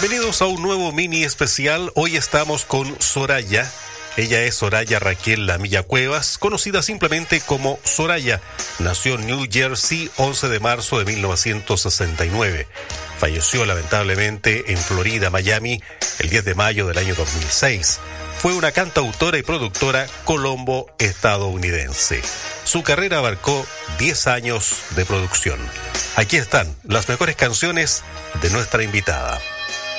Bienvenidos a un nuevo mini especial. Hoy estamos con Soraya. Ella es Soraya Raquel Lamilla Cuevas, conocida simplemente como Soraya. Nació en New Jersey 11 de marzo de 1969. Falleció lamentablemente en Florida, Miami, el 10 de mayo del año 2006. Fue una cantautora y productora colombo-estadounidense. Su carrera abarcó 10 años de producción. Aquí están las mejores canciones de nuestra invitada.